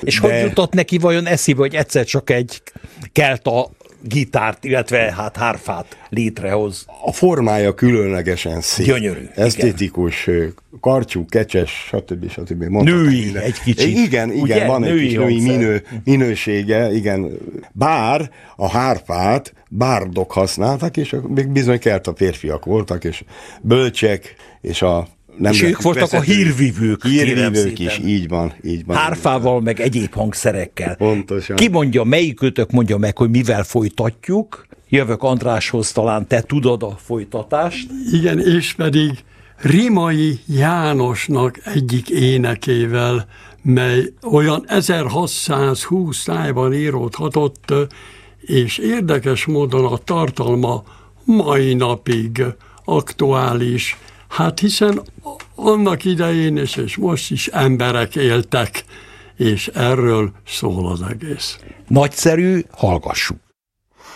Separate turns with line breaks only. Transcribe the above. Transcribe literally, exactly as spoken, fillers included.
És
de...
hogy jutott neki vajon eszébe, hogy egyszer csak egy kelta gitárt, illetve hát hárfát létrehoz?
A formája különlegesen szép.
Gyönyörű.
Esztétikus, igen. Karcsú, kecses, stb. stb.
Női minden. Egy kicsit.
Igen, igen,
ugye?
Van
női
egy kis női minő, minősége, igen. Bár a hárfát bárdok használtak, és még bizony kelta férfiak voltak, és bölcsek, és a nem
és ők voltak vezető, a hírvívők.
Hírvívők is, így van, így van.
Hárfával, meg egyéb hangszerekkel.
Pontosan.
Ki mondja, melyikőtök mondja meg, hogy mivel folytatjuk? Jövök Andráshoz, talán te tudod a folytatást.
Igen, és pedig Rimai Jánosnak egyik énekével, mely olyan ezerhatszázhúsz szájban íródhatott, és érdekes módon a tartalma mai napig aktuális. Hát hiszen annak idején is, és most is emberek éltek, és erről szól az egész.
Nagyszerű, hallgassuk.